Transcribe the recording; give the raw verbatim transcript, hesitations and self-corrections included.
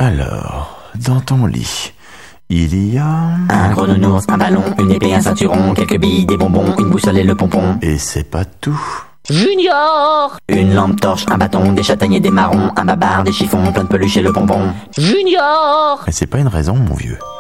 Alors, dans ton lit, il y a... Un gros nounours, un ballon, une épée, un ceinturon, quelques billes, des bonbons, une boussole et le pompon. Et c'est pas tout. Junior! Une lampe torche, un bâton, des châtaigniers, des marrons, un babar, des chiffons, plein de peluches et le pompon. Junior! Mais c'est pas une raison, mon vieux.